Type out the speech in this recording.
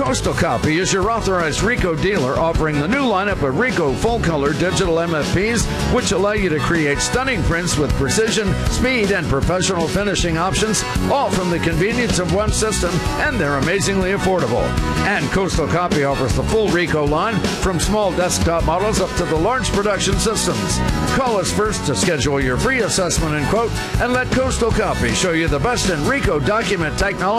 Coastal Copy is your authorized Ricoh dealer, offering the new lineup of Ricoh full-color digital MFPs, which allow you to create stunning prints with precision, speed, and professional finishing options, all from the convenience of one system, and they're amazingly affordable. And Coastal Copy offers the full Ricoh line, from small desktop models up to the large production systems. Call us first to schedule your free assessment and quote, and let Coastal Copy show you the best in Ricoh document technology